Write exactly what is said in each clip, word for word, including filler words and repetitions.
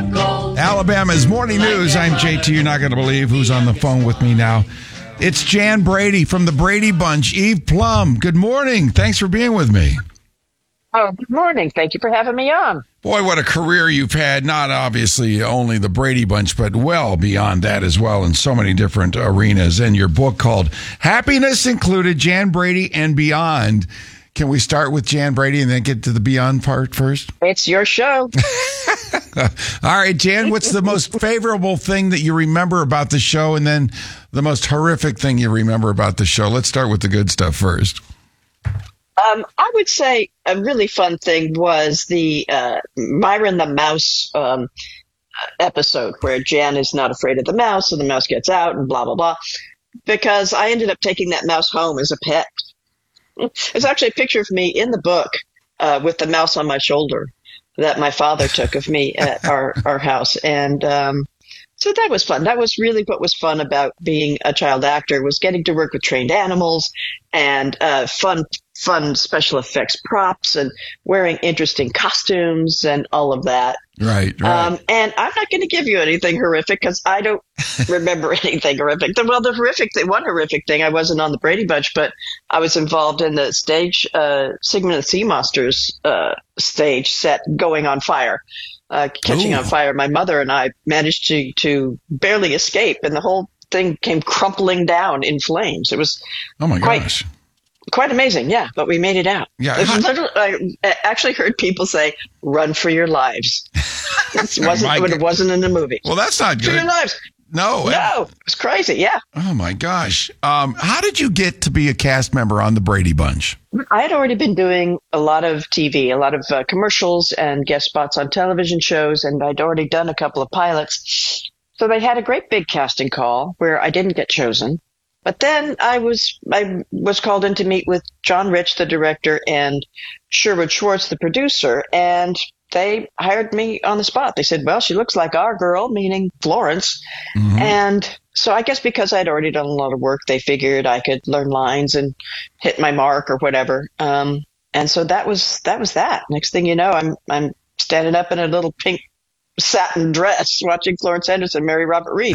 Alabama's Morning News. I'm J T. You're not going to believe who's on the phone with me now. It's Jan Brady from the Brady Bunch. Eve Plum, good morning. Thanks for being with me. Oh, good morning. Thank you for having me on. Boy, what a career you've had. Not obviously only the Brady Bunch, but well beyond that as well in so many different arenas. And your book called Happiness Included, Jan Brady and Beyond. Can we start with Jan Brady and then get to the Beyond part first? It's your show. All right, Jan, what's the most favorable thing that you remember about the show, and then the most horrific thing you remember about the show? Let's start with the good stuff first. Um, I would say a really fun thing was the uh, Myron the Mouse um, episode where Jan is not afraid of the mouse and the mouse gets out and blah, blah, blah, because I ended up taking that mouse home as a pet. There's actually a picture of me in the book uh, with the mouse on my shoulder that my father took of me at our, our house. And um, so that was fun. That was really what was fun about being a child actor, was getting to work with trained animals and uh, fun fun special effects props and wearing interesting costumes and all of that. Right, right. Um, and I'm not going to give you anything horrific because I don't remember anything horrific. Well, the horrific thing, one horrific thing, I wasn't on the Brady Bunch, but I was involved in the stage, uh, Sigmund and the Sea Monsters uh, stage set going on fire, uh, catching Ooh. on fire. My mother and I managed to, to barely escape, and the whole thing came crumpling down in flames. It was oh my quite, gosh. Quite amazing, yeah, but we made it out. Yeah, it was literally, I actually heard people say, "Run for your lives." It wasn't, but it wasn't in the movie. Well, that's not good. For your lives. No, no, it was crazy. Yeah. Oh my gosh. Um, how did you get to be a cast member on the Brady Bunch? I had already been doing a lot of T V, a lot of uh, commercials and guest spots on television shows, and I'd already done a couple of pilots. So they had a great big casting call where I didn't get chosen. But then I was I was called in to meet with John Rich, the director, and Sherwood Schwartz, the producer, and they hired me on the spot. They said, well, she looks like our girl, meaning Florence. Mm-hmm. And so I guess because I'd already done a lot of work, they figured I could learn lines and hit my mark or whatever. Um, and so that was that was that. Next thing you know, I'm I'm standing up in a little pink satin dress watching Florence Henderson marry Robert Reed.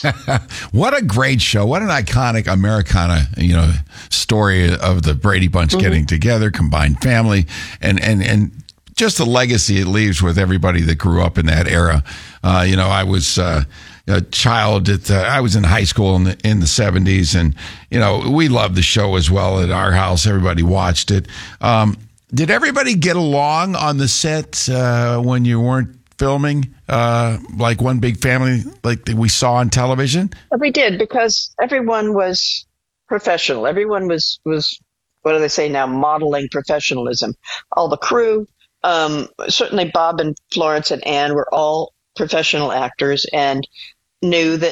What a great show. What an iconic Americana, you know, story of the Brady Bunch mm-hmm. getting together, combined family, and, and, and just the legacy it leaves with everybody that grew up in that era. Uh, you know, I was uh, a child at the, I was in high school in the, in the seventies, and, you know, we loved the show as well at our house. Everybody watched it. Um, did everybody get along on the set uh, when you weren't filming uh, like one big family like we saw on television? We did, because everyone was professional. Everyone was, was what do they say now, modeling professionalism. All the crew, um, certainly Bob and Florence and Ann were all professional actors and knew that,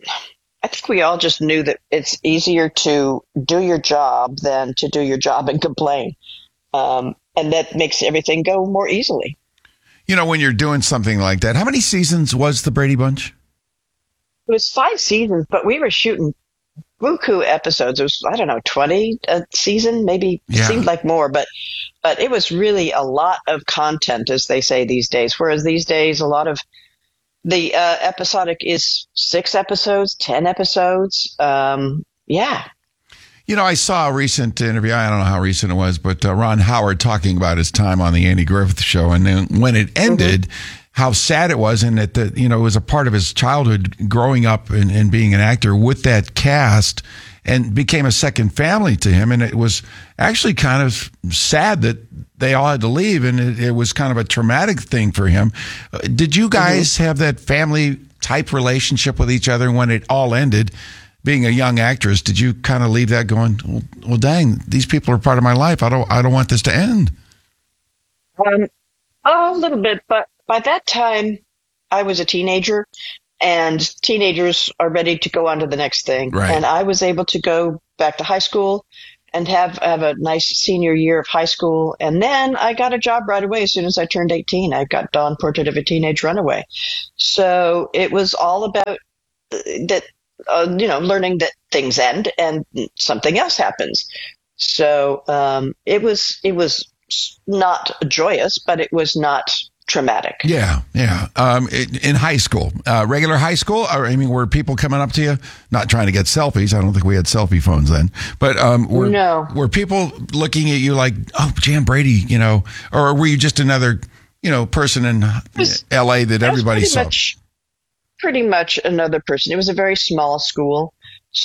I think we all just knew that it's easier to do your job than to do your job and complain. Um, and that makes everything go more easily. You know, when you're doing something like that, how many seasons was the Brady Bunch? It was five seasons, but we were shooting buku episodes. It was, I don't know, twenty a season, maybe. Yeah. It seemed like more, but but it was really a lot of content, as they say these days. Whereas these days, a lot of the uh, episodic is six episodes, ten episodes. Um, yeah. You know, I saw a recent interview. I don't know how recent it was, but uh, Ron Howard talking about his time on the Andy Griffith Show, and then when it ended, mm-hmm. how sad it was, and that the, you know, it was a part of his childhood growing up and, and being an actor with that cast, and became a second family to him. And it was actually kind of sad that they all had to leave, and it, it was kind of a traumatic thing for him. Uh, did you guys mm-hmm. have that family type relationship with each other when it all ended? Being a young actress, did you kind of leave that going, well, well, dang, these people are part of my life. I don't, I don't want this to end. Um, a little bit, but by that time, I was a teenager, and teenagers are ready to go on to the next thing. Right. And I was able to go back to high school and have have a nice senior year of high school. And then I got a job right away as soon as I turned eighteen. I got Dawn, Portrait of a Teenage Runaway. So it was all about that. Uh, you know, learning that things end and something else happens. So um, it was it was not joyous, but it was not traumatic. Yeah, yeah. Um, in, in high school, uh, regular high school, or, I mean, were people coming up to you, not trying to get selfies? I don't think we had selfie phones then, but um, were no. were people looking at you like, oh, Jan Brady, you know, or were you just another, you know, person in was, L A that everybody pretty saw? Much, pretty much another person. It was a very small school,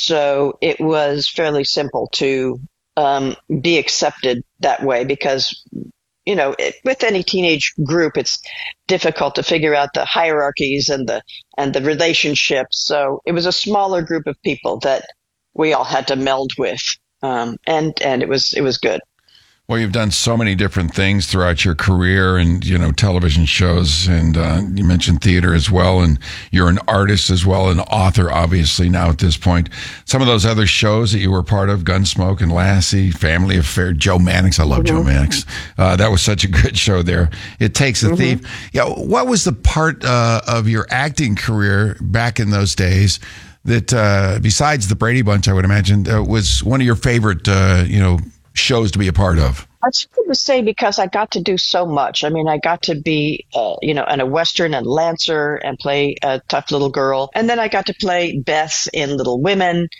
so it was fairly simple to um, be accepted that way because. You know, it, with any teenage group, it's difficult to figure out the hierarchies and the and the relationships. So it was a smaller group of people that we all had to meld with, um, and and it was it was good. Well, you've done so many different things throughout your career and, you know, television shows, and uh, you mentioned theater as well, and you're an artist as well, an author, obviously, now at this point. Some of those other shows that you were part of, Gunsmoke and Lassie, Family Affair, Joe Mannix. I love mm-hmm. Joe Mannix. Uh, that was such a good show there. It Takes a mm-hmm. Thief. Yeah, what was the part uh, of your acting career back in those days that, uh, besides the Brady Bunch, I would imagine, uh, was one of your favorite, uh, you know, shows to be a part of? I would say because I got to do so much. I mean, I got to be, uh, you know, in a Western and Lancer and play a tough little girl. And then I got to play Beth in Little Women.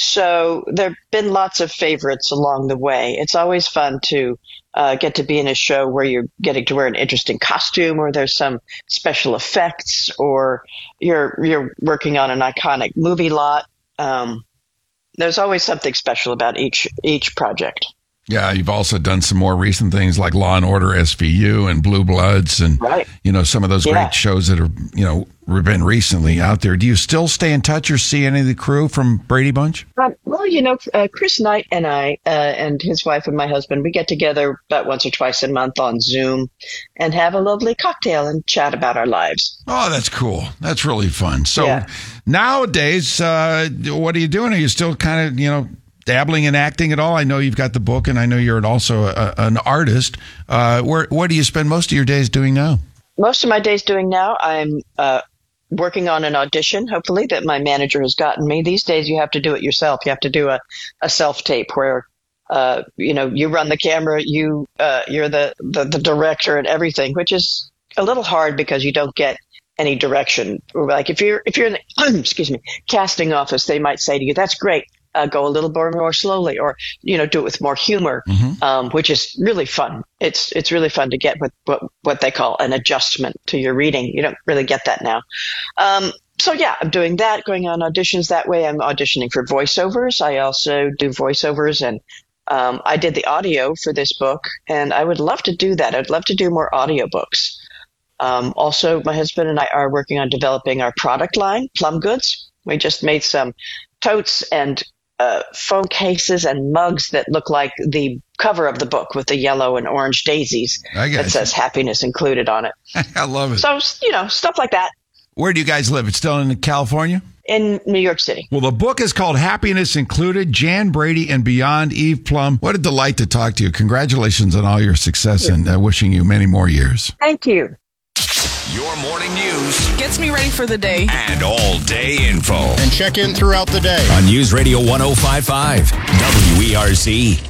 So there have been lots of favorites along the way. It's always fun to uh, get to be in a show where you're getting to wear an interesting costume or there's some special effects or you're, you're working on an iconic movie lot. Um, there's always something special about each, each project. Yeah, you've also done some more recent things like Law and Order S V U and Blue Bloods and, right. you know, some of those yeah. great shows that are, you know, been recently out there. Do you still stay in touch or see any of the crew from Brady Bunch? Um, well, you know, uh, Chris Knight and I uh, and his wife and my husband, we get together about once or twice a month on Zoom and have a lovely cocktail and chat about our lives. Oh, that's cool. That's really fun. So yeah. nowadays, uh, what are you doing? Are you still kind of, you know, dabbling in acting at all? I know you've got the book, and I know you're also a, an artist. Uh, where, what do you spend most of your days doing now? Most of my days doing now, I'm uh, working on an audition, hopefully, that my manager has gotten me. These days, you have to do it yourself. You have to do a, a self-tape where, uh, you know, you run the camera, you, uh, you're the, the, the director and everything, which is a little hard because you don't get any direction. Like if you're, if you're in the, excuse me, casting office, they might say to you, that's great. Uh, go a little more, more slowly, or you know, do it with more humor, mm-hmm. um, which is really fun. It's it's really fun to get with what what they call an adjustment to your reading. You don't really get that now. Um, so yeah, I'm doing that, going on auditions that way. I'm auditioning for voiceovers. I also do voiceovers, and um, I did the audio for this book, and I would love to do that. I'd love to do more audiobooks. Um, also, my husband and I are working on developing our product line, Plum Goods. We just made some totes and Uh, phone cases and mugs that look like the cover of the book with the yellow and orange daisies that you. says happiness included on it. I love it. So, you know, stuff like that. Where do you guys live? It's still in California? In New York City. Well, the book is called Happiness Included, Jan Brady and Beyond. Eve Plum, what a delight to talk to you. Congratulations on all your success and uh, wishing you many more years. Thank you. Your morning news gets me ready for the day and all day info. And check in throughout the day on News Radio one oh five point five W E R C.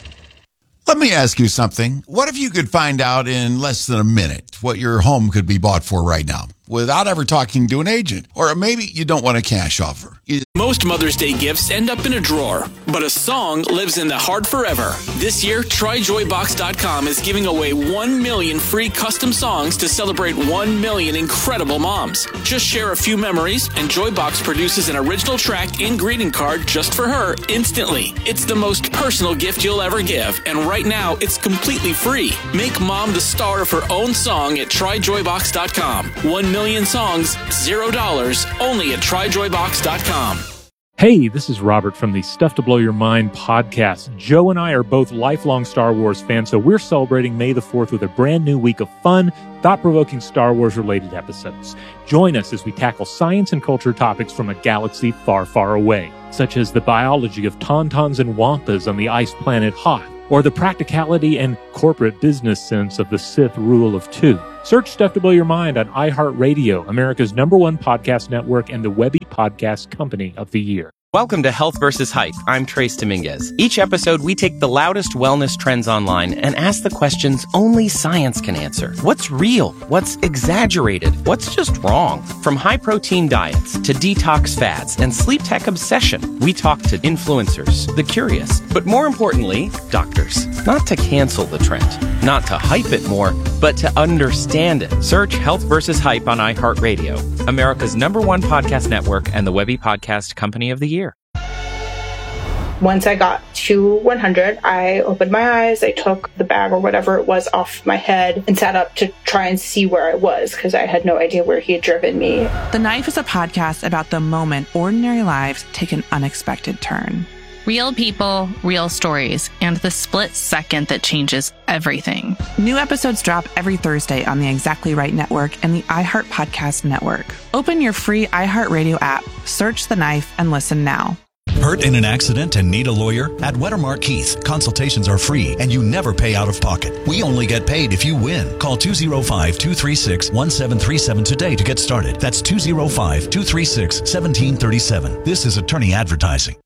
Let me ask you something. What if you could find out in less than a minute what your home could be bought for right now without ever talking to an agent? Or maybe you don't want a cash offer. You- Most Mother's Day gifts end up in a drawer, but a song lives in the heart forever. This year, Try Joy Box dot com is giving away one million free custom songs to celebrate one million incredible moms. Just share a few memories, and Joybox produces an original track and greeting card just for her instantly. It's the most personal gift you'll ever give, and right now, it's completely free. Make mom the star of her own song at Try Joy Box dot com. One million songs, zero dollars, only at Try Joy Box dot com. Hey, this is Robert from the Stuff to Blow Your Mind podcast. Joe and I are both lifelong Star Wars fans, so we're celebrating May the fourth with a brand new week of fun, thought-provoking Star Wars-related episodes. Join us as we tackle science and culture topics from a galaxy far, far away, such as the biology of tauntauns and wampas on the ice planet Hoth, or the practicality and corporate business sense of the Sith rule of two. Search Stuff to Blow Your Mind on iHeartRadio, America's number one podcast network and the Webby Podcast Company of the Year. Welcome to Health versus. Hype. I'm Trace Dominguez. Each episode, we take the loudest wellness trends online and ask the questions only science can answer. What's real? What's exaggerated? What's just wrong? From high-protein diets to detox fads and sleep tech obsession, we talk to influencers, the curious, but more importantly, doctors. Not to cancel the trend, not to hype it more, but to understand it. Search Health versus. Hype on iHeartRadio, America's number one podcast network and the Webby Podcast Company of the Year. Once I got to one hundred, I opened my eyes, I took the bag or whatever it was off my head and sat up to try and see where I was because I had no idea where he had driven me. The Knife is a podcast about the moment ordinary lives take an unexpected turn. Real people, real stories, and the split second that changes everything. New episodes drop every Thursday on the Exactly Right Network and the iHeart Podcast Network. Open your free iHeartRadio app, search The Knife, and listen now. Hurt in an accident and need a lawyer? At Wettermark Keith, consultations are free and you never pay out of pocket. We only get paid if you win. Call two oh five, two three six, one seven three seven today to get started. That's two oh five, two three six, one seven three seven. This is attorney advertising.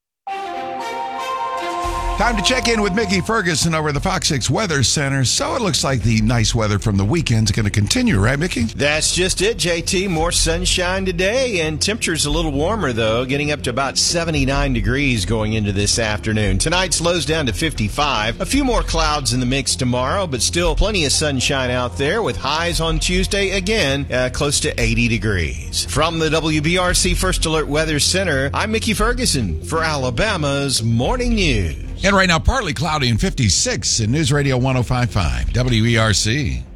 Time to check in with Mickey Ferguson over at the Fox six Weather Center. So it looks like the nice weather from the weekend's going to continue, right, Mickey? That's just it, J T. More sunshine today, and temperature's a little warmer, though, getting up to about seventy-nine degrees going into this afternoon. Tonight slows down to fifty-five. A few more clouds in the mix tomorrow, but still plenty of sunshine out there with highs on Tuesday, again, uh, close to eighty degrees. From the W B R C First Alert Weather Center, I'm Mickey Ferguson for Alabama's Morning News. And right now, partly cloudy and fifty-six in News Radio one oh five point five W E R C.